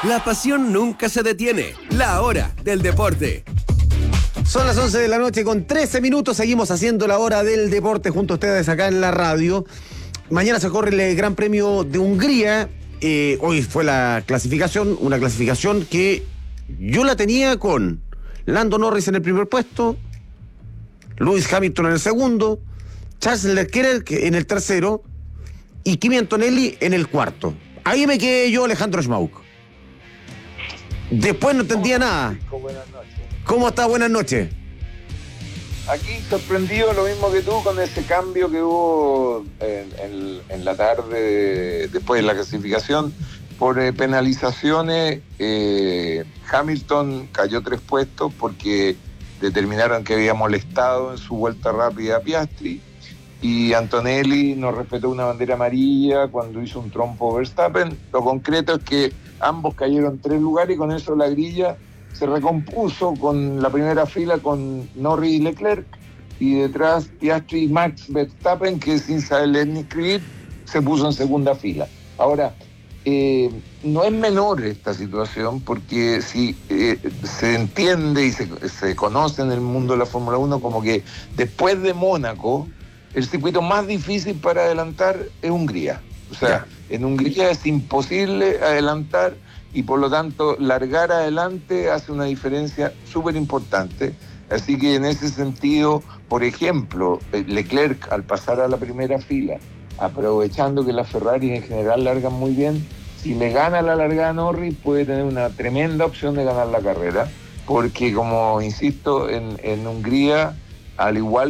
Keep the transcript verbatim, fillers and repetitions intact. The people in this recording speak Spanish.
La pasión nunca se detiene. La hora del deporte. Son las once de la noche con trece minutos. Seguimos haciendo la hora del deporte junto a ustedes acá en la radio. Mañana se corre el Gran Premio de Hungría. Eh, hoy fue la clasificación, una clasificación que yo la tenía con Lando Norris en el primer puesto, Lewis Hamilton en el segundo, Charles Leclerc en el tercero y Kimi Antonelli en el cuarto. Ahí me quedé yo, Alejandro Schmauk. Después no entendía nada. Buenas noches. ¿Cómo está? Buenas noches. Aquí sorprendido, lo mismo que tú, con ese cambio que hubo en, en, en la tarde después de la clasificación por eh, penalizaciones. eh, Hamilton cayó tres puestos porque determinaron que había molestado en su vuelta rápida a Piastri, y Antonelli no respetó una bandera amarilla cuando hizo un trompo Verstappen. Lo concreto es que ambos cayeron tres lugares y con eso la grilla se recompuso con la primera fila con Norris y Leclerc, y detrás Piastri y Max Verstappen, que sin saber ni escribir se puso en segunda fila. Ahora, eh, no es menor esta situación, porque si eh, se entiende y se, se conoce en el mundo de la Fórmula uno como que después de Mónaco el circuito más difícil para adelantar es Hungría. O sea, yeah. En Hungría es imposible adelantar, y por lo tanto largar adelante hace una diferencia súper importante. Así que en ese sentido, por ejemplo, Leclerc al pasar a la primera fila, aprovechando que las Ferrari en general largan muy bien, si le gana la largada a Norris puede tener una tremenda opción de ganar la carrera, porque como insisto, en, en Hungría, al igual